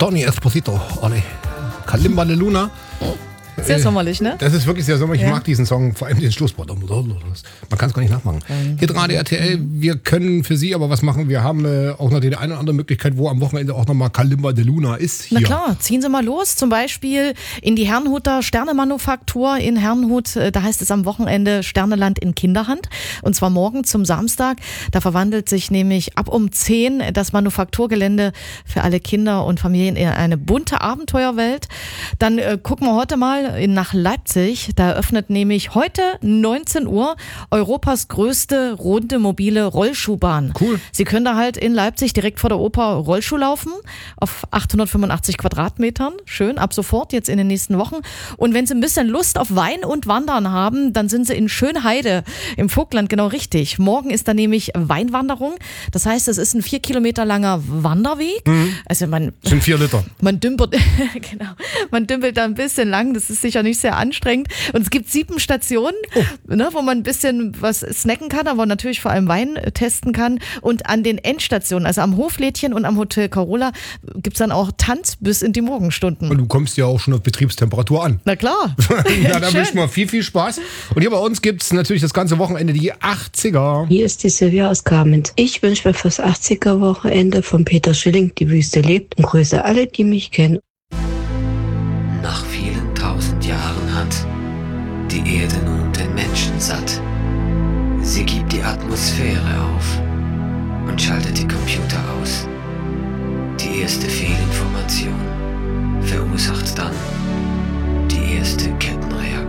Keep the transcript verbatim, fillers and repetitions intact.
Johnny Esposito, Olli. Kalimba de Luna. Sehr sommerlich, ne? Das ist wirklich sehr sommerlich. Ich Ja. mag diesen Song, vor allem den Schlusswort. Man kann es gar nicht nachmachen. Mhm. Hier Radio R T L, wir können für Sie aber was machen. Wir haben äh, auch noch die eine oder andere Möglichkeit, wo am Wochenende auch nochmal Kalimba de Luna ist. Hier. Na klar, ziehen Sie mal los. Zum Beispiel in die Herrnhuter Sternemanufaktur in Herrnhut. Da heißt es am Wochenende Sterneland in Kinderhand. Und zwar morgen zum Samstag. Da verwandelt sich nämlich ab um zehn das Manufakturgelände für alle Kinder und Familien in eine bunte Abenteuerwelt. Dann äh, gucken wir heute mal in, nach Leipzig. Da eröffnet nämlich heute neunzehn Uhr Europas größte runde mobile Rollschuhbahn. Cool. Sie können da halt in Leipzig direkt vor der Oper Rollschuh laufen auf achthundertfünfundachtzig Quadratmetern. Schön, ab sofort, jetzt in den nächsten Wochen. Und wenn Sie ein bisschen Lust auf Wein und Wandern haben, dann sind Sie in Schönheide im Vogtland genau richtig. Morgen ist da nämlich Weinwanderung. Das heißt, es ist ein vier Kilometer langer Wanderweg. Mhm. Also man, Das sind vier Liter. man dümpelt, genau, man dümpelt da ein bisschen lang. Das ist sicher nicht sehr anstrengend. Und es gibt sieben Stationen, oh. ne, wo man ein bisschen was snacken kann, aber natürlich vor allem Wein testen kann. Und an den Endstationen, also am Hoflädchen und am Hotel Carola, gibt es dann auch Tanz bis in die Morgenstunden. Und du kommst ja auch schon auf Betriebstemperatur an. Na klar. Ja, da wünschen wir viel, viel Spaß. Und hier bei uns gibt es natürlich das ganze Wochenende die achtziger. Hier ist die Silvia aus Kamenz. Ich wünsche mir fürs achtziger-Wochenende von Peter Schilling Die Wüste lebt und grüße alle, die mich kennen. Nach vielen tausend Jahren hat die Erde nun den Menschen satt. Sie gibt die Atmosphäre auf und schaltet die Computer aus. Die erste Fehlinformation verursacht dann